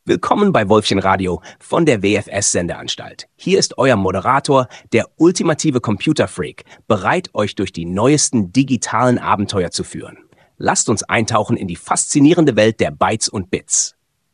Willkommen bei Wolfchen Radio von der WFS-Sendeanstalt. Hier ist euer Moderator, der ultimative Computerfreak, bereit, euch durch die neuesten digitalen Abenteuer zu führen. Lasst uns eintauchen in die faszinierende Welt der Bytes und Bits.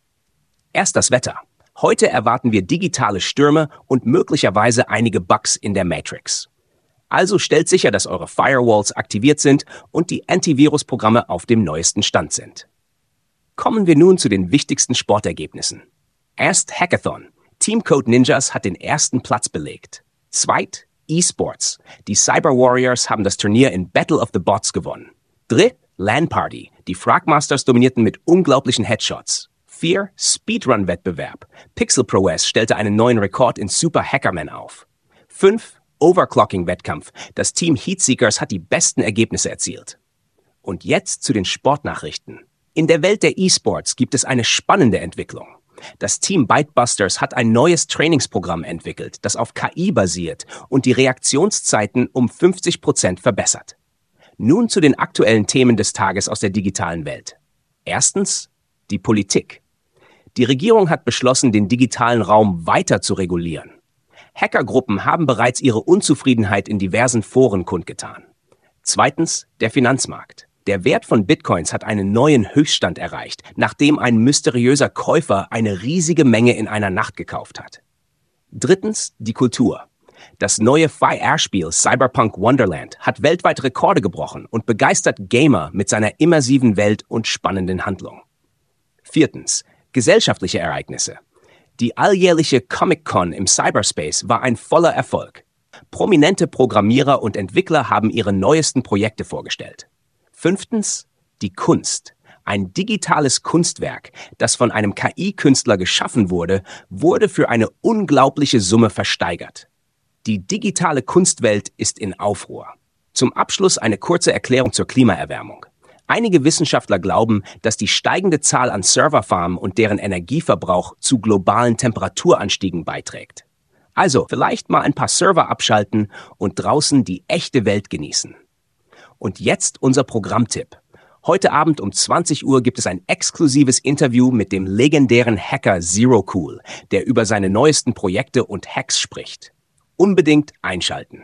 Erst das Wetter. Heute erwarten wir digitale Stürme und möglicherweise einige Bugs in der Matrix. Also stellt sicher, dass eure Firewalls aktiviert sind und die Antivirus-Programme auf dem neuesten Stand sind. Kommen wir nun zu den wichtigsten Sportergebnissen. Erst Hackathon. Team Code Ninjas hat den ersten Platz belegt. Zweit, E-Sports. Die Cyber Warriors haben das Turnier in Battle of the Bots gewonnen. Dritt, LAN Party. Die Fragmasters dominierten mit unglaublichen Headshots. 4, Speedrun-Wettbewerb. Pixel Pro S stellte einen neuen Rekord in Super Hackerman auf. 5, Overclocking-Wettkampf. Das Team Heatseekers hat die besten Ergebnisse erzielt. Und jetzt zu den Sportnachrichten. In der Welt der E-Sports gibt es eine spannende Entwicklung. Das Team Bytebusters hat ein neues Trainingsprogramm entwickelt, das auf KI basiert und die Reaktionszeiten um 50% verbessert. Nun zu den aktuellen Themen des Tages aus der digitalen Welt. Erstens, die Politik. Die Regierung hat beschlossen, den digitalen Raum weiter zu regulieren. Hackergruppen haben bereits ihre Unzufriedenheit in diversen Foren kundgetan. Zweitens, der Finanzmarkt. Der Wert von Bitcoins hat einen neuen Höchststand erreicht, nachdem ein mysteriöser Käufer eine riesige Menge in einer Nacht gekauft hat. Drittens, die Kultur. Das neue VR-Spiel Cyberpunk Wonderland hat weltweit Rekorde gebrochen und begeistert Gamer mit seiner immersiven Welt und spannenden Handlung. Viertens, gesellschaftliche Ereignisse. Die alljährliche Comic-Con im Cyberspace war ein voller Erfolg. Prominente Programmierer und Entwickler haben ihre neuesten Projekte vorgestellt. Fünftens, die Kunst. Ein digitales Kunstwerk, das von einem KI-Künstler geschaffen wurde, wurde für eine unglaubliche Summe versteigert. Die digitale Kunstwelt ist in Aufruhr. Zum Abschluss eine kurze Erklärung zur Klimaerwärmung. Einige Wissenschaftler glauben, dass die steigende Zahl an Serverfarmen und deren Energieverbrauch zu globalen Temperaturanstiegen beiträgt. Also vielleicht mal ein paar Server abschalten und draußen die echte Welt genießen. Und jetzt unser Programmtipp. Heute Abend um 20 Uhr gibt es ein exklusives Interview mit dem legendären Hacker Zero Cool, der über seine neuesten Projekte und Hacks spricht. Unbedingt einschalten.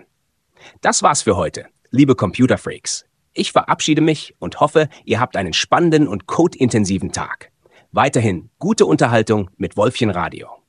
Das war's für heute, liebe Computerfreaks. Ich verabschiede mich und hoffe, ihr habt einen spannenden und codeintensiven Tag. Weiterhin gute Unterhaltung mit Wolfchen Radio.